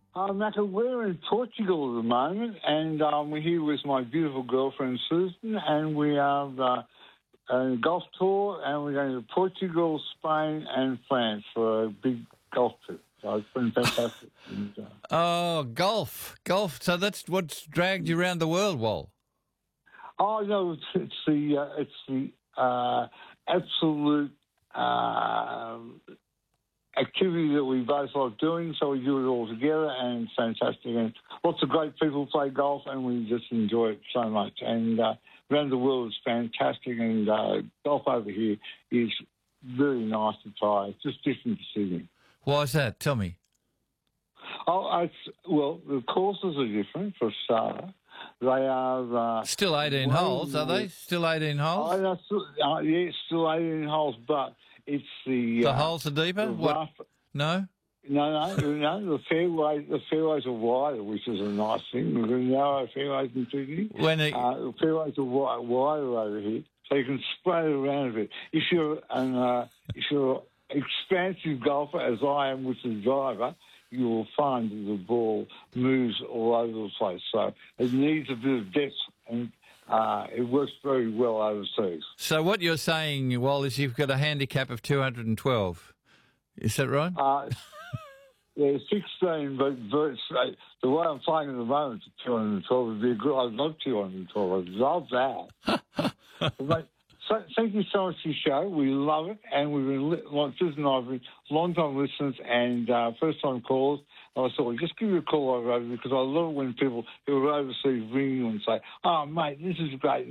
Macca, we're in Portugal at the moment, and we're here with my beautiful girlfriend Susan, and we have a golf tour, and we're going to Portugal, Spain, and France for a big golf trip. So it's been fantastic. Oh, golf. So that's what's dragged you around the world, Wal. Oh no, it's the absolute activity that we both like doing. So we do it all together, and it's fantastic. And lots of great people play golf, and we just enjoy it so much. And around the world is fantastic, and golf over here is really nice to try. It's just different to Sydney. Why is that? Tell me. Well, the courses are different for a start. They are... still 18 holes, are they? Still 18 holes? Yeah, still 18 holes, but it's the... The holes are deeper? What? No? No. The fairways are wider, which is a nice thing. We've got narrow fairways in Sydney. The fairways are wider over here, so you can spread it around a bit. If you're an expansive golfer, as I am with the driver, you will find that the ball moves all over the place. So it needs a bit of depth, and it works very well overseas. So what you're saying, Wal, is you've got a handicap of 212. Is that right? Yeah, 16, but the way I'm playing at the moment, 212 would be good. I'd love 212. I'd love that. But, so, thank you so much for your show. We love it, and we've been, Susan and I have been long-time listeners and first-time callers. I thought, well, just give you a call over because I love it when people who are overseas ring you and say, "Oh, mate, this is great."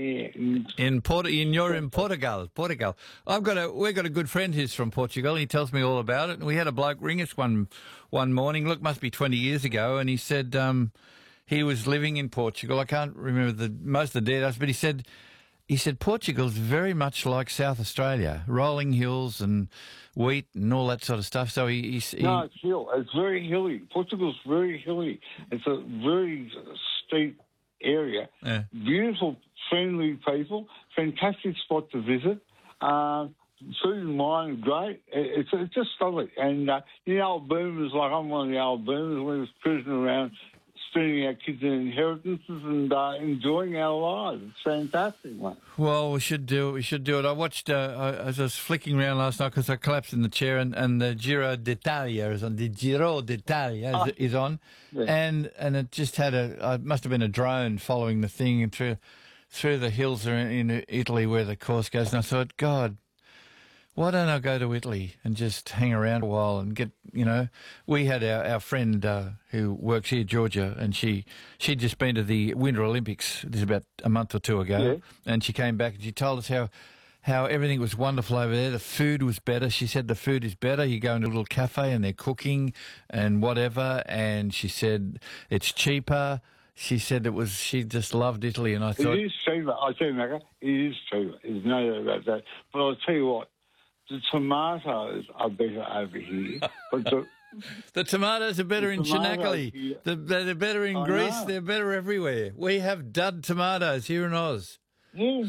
You're in Portugal. We've got a good friend who's from Portugal. He tells me all about it. And we had a bloke ring us one morning. Look, must be 20 years ago, and he said he was living in Portugal. I can't remember most of the details, but he said Portugal's very much like South Australia, rolling hills and wheat and all that sort of stuff. So No, it's hill. It's very hilly. Portugal's very hilly. It's a very steep area. Yeah. Beautiful, friendly people. Fantastic spot to visit. Food and wine are great. It's just lovely. And the old boomers, like I'm one of the old boomers, we was cruising around, spending our kids' inheritances and enjoying our lives. It's fantastic, mate. Well, we should do it. I watched, as I was flicking around last night because I collapsed in the chair and the Giro d'Italia is on. The Giro d'Italia is on. Yeah. And it just had it must have been a drone following the thing and through the hills in Italy where the course goes. And I thought, God, why don't I go to Italy and just hang around a while and get, we had our friend who works here, Georgia, and she'd just been to the Winter Olympics. This is about a month or two ago. Yeah. And she came back and she told us how everything was wonderful over there. The food was better. She said the food is better. You go into a little cafe and they're cooking and whatever. And she said it's cheaper. She said she just loved Italy. And I thought... It is cheaper. I tell you, Macca, it is cheaper. There's no doubt about that. But I'll tell you what, the tomatoes are better over here. But the tomatoes are better in Chinakali. They're better in Greece. They're better everywhere. We have dud tomatoes here in Oz. Yeah.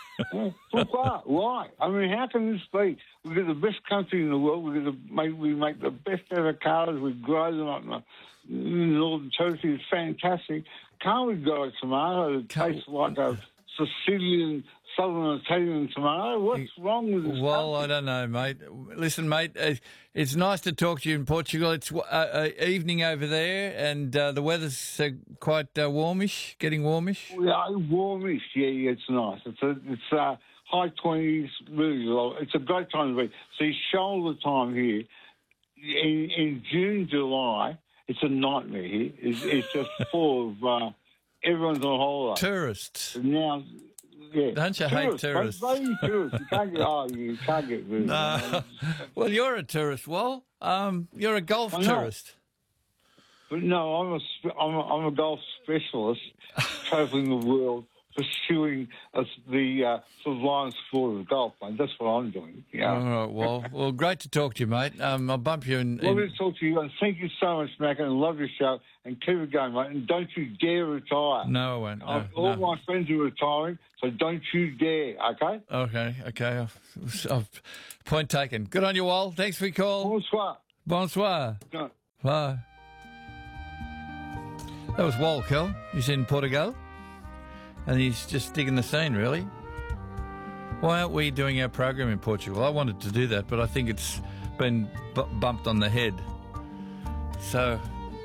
Why? I mean, how can this be? We've got the best country in the world. We make the best avocados. We grow them up in Northern Territory. It's fantastic. Can't we grow a tomato that tastes like a Sicilian, Southern Italian tomato? What's wrong with this country? I don't know, mate. Listen, mate, it's nice to talk to you in Portugal. It's evening over there, and the weather's quite warmish, getting warmish. Yeah, warmish. Yeah, it's nice. It's high 20s, really low. It's a great time to be. See, shoulder time here in June, July. It's a nightmare here. It's just full of everyone's on holiday. Tourists. Now. Yeah. Don't you hate tourists? Tourists. You can't get rid of them. Well, you're a tourist, Wal. You're a golf tourist. But no, I'm a golf specialist travelling the world, pursuing the sublime sport of golf, mate. That's what I'm doing. Yeah. All right, well, great to talk to you, mate. I'll bump you in. Lovely to talk to you, and thank you so much, Mac, and I love your show, and keep it going, mate, and don't you dare retire. No, I won't. No, all my friends are retiring, so don't you dare, okay? Okay. Point taken. Good on you, Wal. Thanks for your call. Bonsoir. Bonsoir. No. Bye. That was Walkel. He's in Portugal. And he's just digging the scene, really. Why aren't we doing our program in Portugal? I wanted to do that, but I think it's been bumped on the head. So,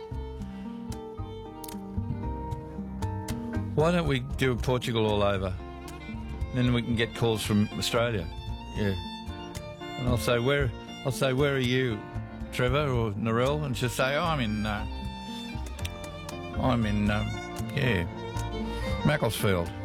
why don't we do Portugal all over? Then we can get calls from Australia. Yeah. And I'll say, where are you, Trevor or Narelle? And she'll say, oh, I'm in Macclesfield.